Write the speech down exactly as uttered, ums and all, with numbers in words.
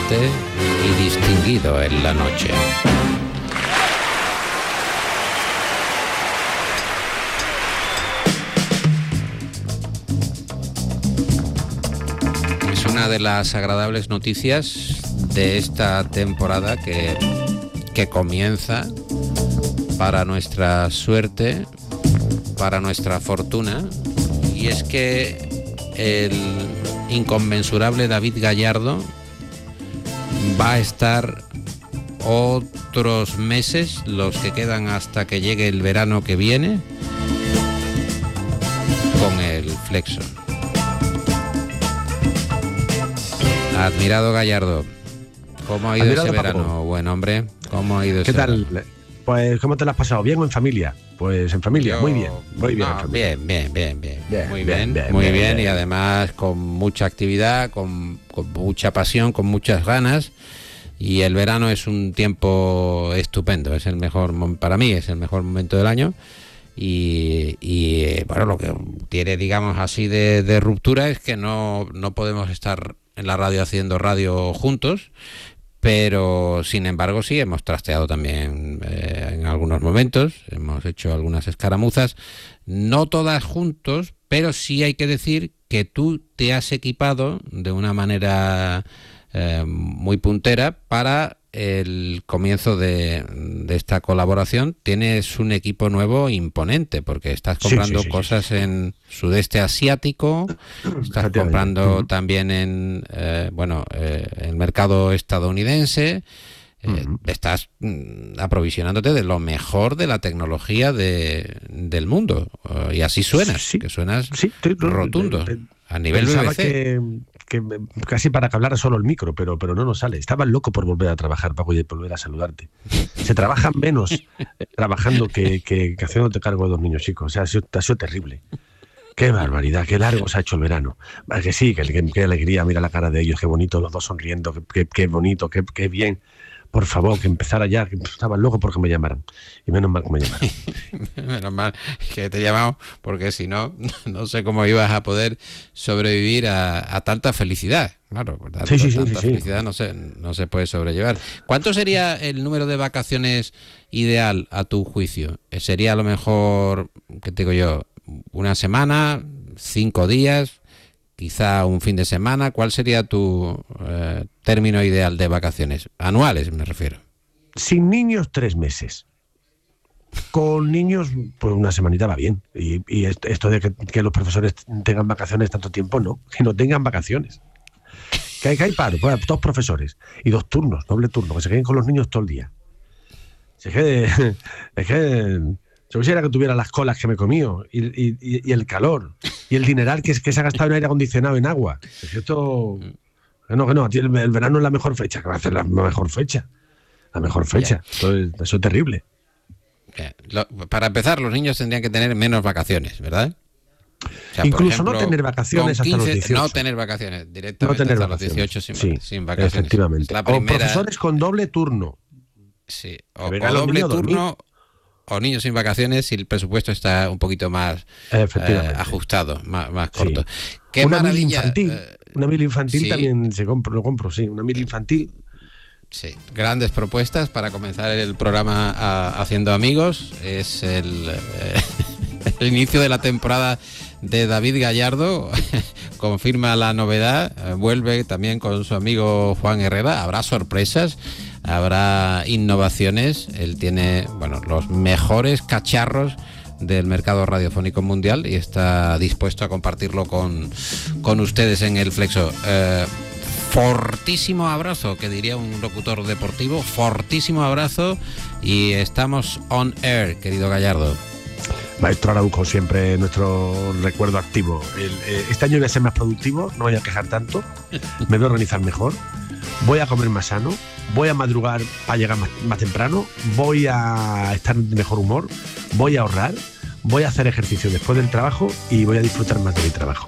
fuerte y distinguido en la noche. Es una de las agradables noticias de esta temporada que, que comienza para nuestra suerte, para nuestra fortuna, y es que el inconmensurable David Gallardo va a estar otros meses, los que quedan hasta que llegue el verano que viene, con el Flexo. Admirado Gallardo, ¿cómo ha ido Admirado ese verano? Paco. Buen hombre, ¿cómo ha ido ese ¿Qué tal? verano? Pues, ¿cómo te lo has pasado? ¿Bien o en familia? Pues en familia, Yo, muy bien, muy bien, no, bien, bien, bien, bien, bien, muy bien, bien, bien muy bien, bien, bien, y además con mucha actividad, con, con mucha pasión, con muchas ganas, y el verano es un tiempo estupendo, es el mejor, para mí es el mejor momento del año, y, y bueno, lo que tiene, digamos así, de, de ruptura es que no, no podemos estar en la radio haciendo radio juntos, pero sin embargo sí hemos trasteado también eh, en algunos momentos, hemos hecho algunas escaramuzas, no todas juntos, pero sí hay que decir que tú te has equipado de una manera eh, muy puntera para el comienzo de, de esta colaboración. Tienes un equipo nuevo imponente, porque estás comprando sí, sí, sí, cosas sí, sí. en sudeste asiático, estás comprando uh-huh. también en eh, bueno eh, el mercado estadounidense, eh, uh-huh. estás mm, aprovisionándote de lo mejor de la tecnología de, del mundo, uh, y así suenas, sí, que suenas sí, te, rotundo te, te, a nivel B B C. Que... que casi para que hablara solo el micro, pero, pero no nos sale. Estaba loco por volver a trabajar, Paco, y volver a saludarte. Se trabaja menos eh, trabajando que, que, que haciéndote cargo de dos niños chicos. O sea, ha sido, ha sido terrible. Qué barbaridad, qué largo se ha hecho el verano. Que sí, que, que, que alegría, mira la cara de ellos, qué bonito, los dos sonriendo, qué, qué, qué bonito, qué, qué bien. Por favor, que empezara ya, que estaba loco porque me llamaran. Y menos mal que me llamaron. Menos mal que te he llamado, porque si no, no sé cómo ibas a poder sobrevivir a, a tanta felicidad. Claro, ¿verdad? Sí, sí, tanta sí, felicidad sí. no se, no se puede sobrellevar. ¿Cuánto sería el número de vacaciones ideal a tu juicio? ¿Sería a lo mejor, qué te digo yo, una semana, cinco días, quizá un fin de semana? ¿Cuál sería tu eh, término ideal de vacaciones? Anuales, me refiero. Sin niños, tres meses. Con niños, pues una semanita va bien. Y, y esto de que, que los profesores tengan vacaciones tanto tiempo, no. Que no tengan vacaciones. Que hay, que hay paro, pues, dos profesores y dos turnos, doble turno, que se queden con los niños todo el día. Se quede, es que... Yo quisiera que tuviera las colas que me he comido y, y, y el calor y el dineral que, que se ha gastado en aire acondicionado, en agua. Es que esto... Que no, que no, el, el verano es la mejor fecha, que va a ser la mejor fecha. La mejor fecha. Eso es, eso es terrible. Lo, para empezar, los niños tendrían que tener menos vacaciones, ¿verdad? O sea, Incluso ejemplo, no tener vacaciones hasta quince, los dieciocho. No tener vacaciones, directamente no tener hasta vacaciones. los dieciocho sin, sí, sin vacaciones. Efectivamente. La primera... O profesores con doble turno. Sí, o, o doble turno... O niños sin vacaciones si el presupuesto está un poquito más eh, ajustado, más, más corto. Sí. Qué una maravilla. Mil infantil, eh, una mil infantil sí. también se compro, lo compro, sí, una mil infantil. Sí, grandes propuestas para comenzar el programa a, haciendo amigos. Es el, eh, el inicio de la temporada de David Gallardo. Confirma la novedad, eh, vuelve también con su amigo Juan Herrera. Habrá sorpresas, habrá innovaciones. Él tiene, bueno, los mejores cacharros del mercado radiofónico mundial y está dispuesto a compartirlo con, con ustedes en el Flexo. Eh, fortísimo abrazo, que diría un locutor deportivo, fortísimo abrazo, y estamos on air, querido Gallardo. Maestro Araujo, siempre nuestro recuerdo activo. El, eh, este año voy a ser más productivo, no voy a quejar tanto, me voy a organizar mejor, voy a comer más sano, voy a madrugar para llegar más, más temprano, voy a estar de mejor humor, voy a ahorrar, voy a hacer ejercicio después del trabajo y voy a disfrutar más de mi trabajo.